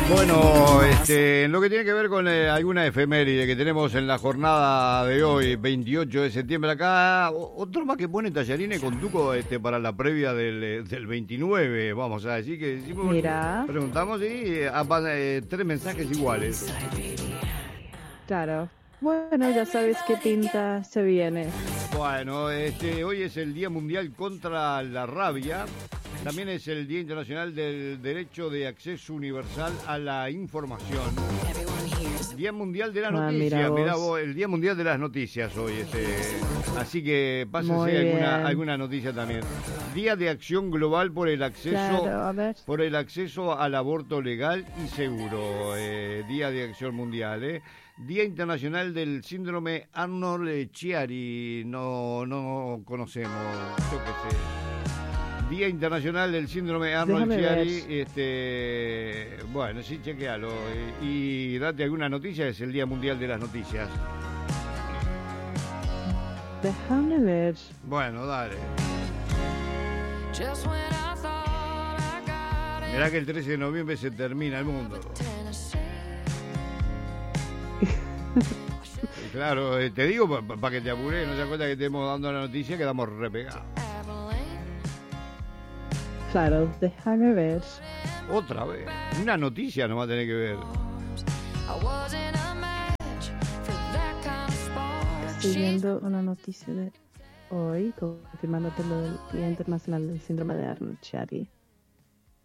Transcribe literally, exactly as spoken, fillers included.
Bueno, este, en lo que tiene que ver con eh, alguna efeméride que tenemos en la jornada de hoy, veintiocho de septiembre, acá, o- otro más que pone tallarines con tuco este, para la previa del, eh, del veintinueve, vamos a decir que decimos, Mira. preguntamos y eh, ah, van, eh, tres mensajes iguales. Claro. Bueno, ya sabes qué pinta se viene. Bueno, este, hoy es el Día Mundial contra la Rabia. También es el Día Internacional del Derecho de Acceso Universal a la Información. Día Mundial de la Ah, Noticia. mira Mirá vos. vos, el Día Mundial de las Noticias hoy. Este, así que Muy pásense alguna, bien. alguna noticia también. Día de Acción Global por el acceso, Claro, a ver. por el acceso al aborto legal y seguro. Eh, Día de Acción Mundial, ¿eh? Día Internacional del Síndrome Arnold-Chiari. No, no conocemos, yo qué sé. Día Internacional del Síndrome Arnold-Chiari. Este, bueno, sí, chequealo. eh, Y date alguna noticia, es el Día Mundial de las Noticias. Déjame ver. Bueno, dale. Mirá que el trece de noviembre se termina el mundo. Y claro, eh, te digo para pa que te apures, no te das cuenta que estemos dando la noticia, quedamos repegados. Claro, déjame ver. Otra vez. Una noticia nomás tenés que ver. Estoy viendo una noticia de hoy confirmándote lo del Día Internacional del Síndrome de Arnold-Chiari.